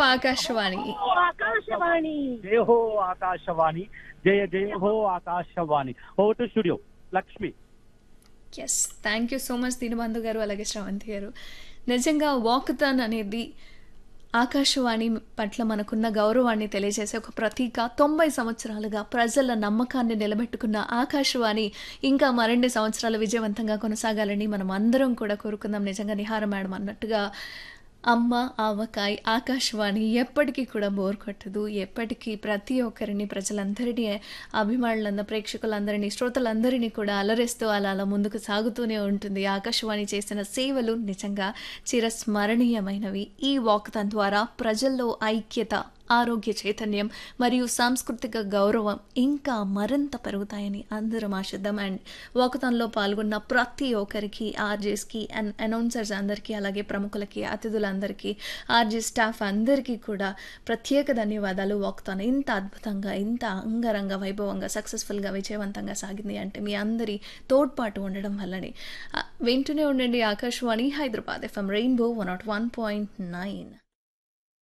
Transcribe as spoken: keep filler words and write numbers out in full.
ఆకాశవాణి. ఆకాశవాణి. జయ హో ఆకాశవాణి, జయ జయ హో Akashvani. Over to studio Lakshmi. Yes, thank you so much Deenabandhu గారు, అలాగే శ్రవంతి గారు. నిజంగా వాకథాన్ అనేది ఆకాశవాణి పట్ల మనకున్న గౌరవాన్ని తెలియజేసే ఒక ప్రతీక. తొంభై సంవత్సరాలుగా ప్రజల నమ్మకాన్ని నిలబెట్టుకున్న ఆకాశవాణి ఇంకా మరిన్ని సంవత్సరాలు విజయవంతంగా కొనసాగాలని మనం అందరం కూడా కోరుకుందాం. నిజంగా నిహార మేడం అన్నట్టుగా అమ్మ ఆవకాయ్ ఆకాశవాణి ఎప్పటికీ కూడా బోర్ కొట్టదు. ఎప్పటికీ ప్రతి ఒక్కరిని, ప్రజలందరినీ, అభిమానులందరూ, ప్రేక్షకులందరినీ, శ్రోతలందరినీ కూడా అలరిస్తూ అలా అలా ముందుకు సాగుతూనే ఉంటుంది. ఆకాశవాణి చేసిన సేవలు నిజంగా చిరస్మరణీయమైనవి. ఈ వాకథాన్ ద్వారా ప్రజల్లో ఐక్యత, ఆరోగ్య చైతన్యం మరియు సాంస్కృతిక గౌరవం ఇంకా మరింత పెరుగుతాయని అందరం ఆశిద్దాం. అండ్ వాకథాన్లో పాల్గొన్న ప్రతి ఒక్కరికి, ఆర్జేస్కి, అండ్ అనౌన్సర్స్ అందరికీ, అలాగే ప్రముఖులకి, అతిథులందరికీ, ఆర్జే స్టాఫ్ అందరికీ కూడా ప్రత్యేక ధన్యవాదాలు. వాకథాన్ ఇంత అద్భుతంగా, ఇంత అంగరంగ వైభవంగా, సక్సెస్ఫుల్గా, విజయవంతంగా సాగింది అంటే మీ అందరి తోడ్పాటు ఉండడం వల్లనే. వింటూనే ఉండండి Akashvani Hyderabad FM rainbow one not one point nine.